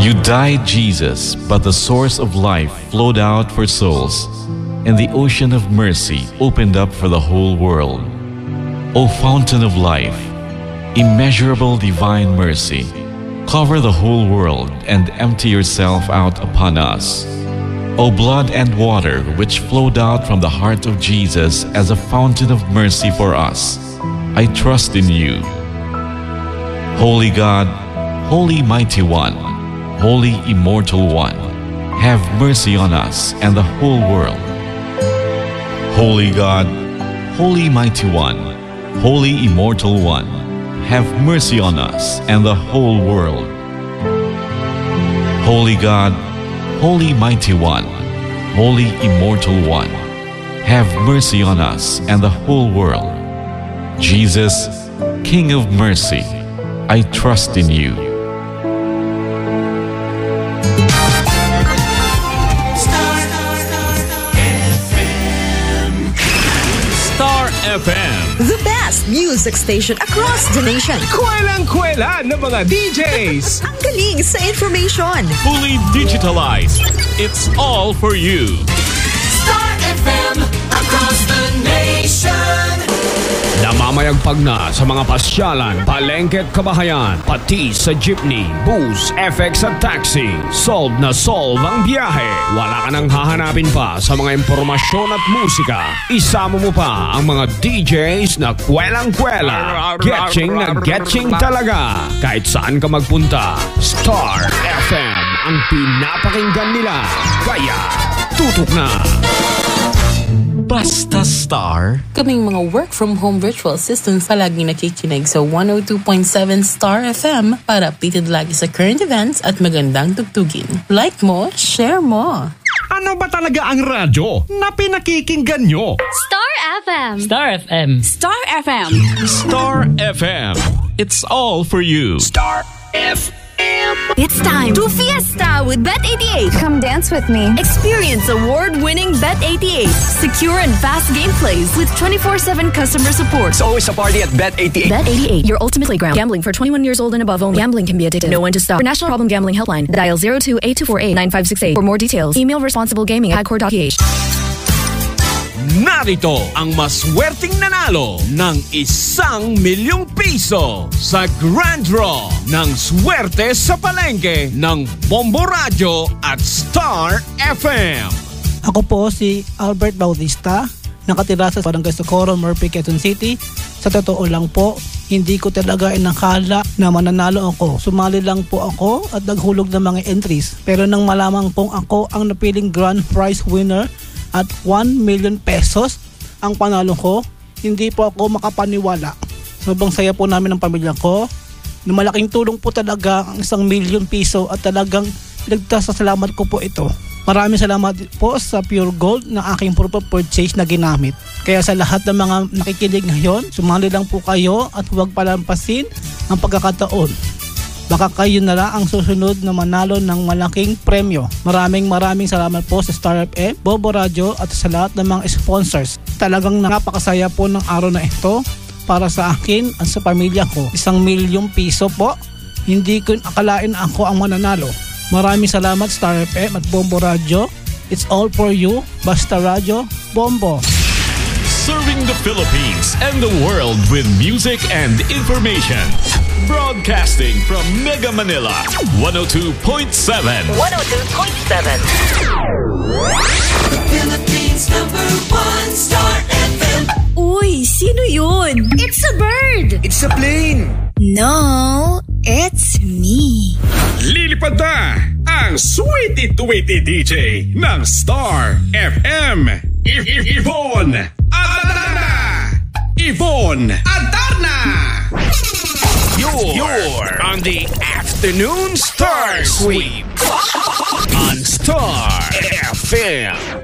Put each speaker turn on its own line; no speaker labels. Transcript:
You died, Jesus, but the source of life flowed out for souls, and the ocean of mercy opened up for the whole world. O fountain of life, immeasurable divine mercy, cover the whole world and empty yourself out upon us. O blood and water which flowed out from the heart of Jesus as a fountain of mercy for us, I trust in you. Holy God, Holy Mighty One, Holy Immortal One, have mercy on us and the whole world. Holy God, Holy Mighty One, Holy Immortal One, have mercy on us and the whole world. Holy God, Holy Mighty One, Holy Immortal One, have mercy on us and the whole world. Jesus, King of mercy, I trust in you.
Star FM,
the best music station across the nation.
Kwelang-kwela ng mga DJs.
Ang galing sa information.
Fully digitalized. It's all for you.
Star FM across the nation.
Namamayagpag na sa mga pasyalan, palengke at kabahayan, pati sa jeepney, bus, FX at taxi. Solve na solve ang biyahe. Wala ka nang hahanapin pa sa mga impormasyon at musika. Isama mo pa ang mga DJs na kwelang-kwela. Getching talaga. Kahit saan ka magpunta, Star FM ang pinapakinggan nila. Kaya, tutok na! Basta Star.
Kaming mga work-from-home virtual assistants palaging nakikinig sa 102.7 Star FM para updated lagi sa current events at magandang tugtugin. Like mo, share mo.
Ano ba talaga ang radyo na pinakikinggan nyo?
Star FM.
Star FM.
Star FM.
Star FM. It's all for you. Star FM.
It's time to fiesta with Bet88. Come dance with me. Experience award-winning Bet88. Secure and fast gameplays with 24/7 customer support.
It's always a party at Bet88.
Bet88, your ultimate playground. Gambling for 21 years old and above only. Gambling can be addictive. Know when to stop. For National Problem Gambling Helpline, dial 02-8248-9568. For more details, email responsiblegaming@hagcore.ph.
Narito ang maswerteng nanalo ng 1,000,000 piso sa Grand Draw ng Swerte sa Palengke ng Bombo Radio at Star FM.
Ako po si Albert Bautista, nakatira sa Barangay Socorro, Murphy, Quezon City. Sa totoo lang po, hindi ko talaga inakala na mananalo ako. Sumali lang po ako at naghulog ng mga entries. Pero nang malamang pong ako ang napiling grand prize winner at 1,000,000 pesos ang panalo ko, hindi po ako makapaniwala. Sobrang saya po namin ng pamilya ko. Na malaking tulong po talaga ang 1,000,000 piso at talagang pinagdasasalamat ko po ito. Maraming salamat po sa Pure Gold na aking proof of purchase na ginamit. Kaya sa lahat ng mga nakikinig ngayon, sumali lang po kayo at huwag palampasin ang pagkakataon. Baka kayo na lang ang susunod na manalo ng malaking premyo. Maraming salamat po sa Star FM, Bobo Radio at sa lahat ng mga sponsors. Talagang napakasaya po ng araw na ito para sa akin at sa pamilya ko. 1,000,000 piso po. Hindi ko akalain ako ang mananalo. Maraming salamat Star FM at Bombo Radio. It's all for you. Basta Radio, Bombo.
Serving the Philippines and the world with music and information. Broadcasting from Mega Manila, 102.7.
102.7.
The Philippines #1 Star FM.
Uy, sino yun? It's a bird.
It's a plane.
No, it's me.
Lilipad na ang sweetie-tweety DJ ng Star FM. Yvonne Adarna! Yvonne Adarna! You're on the afternoon Star Sweep on Star FM.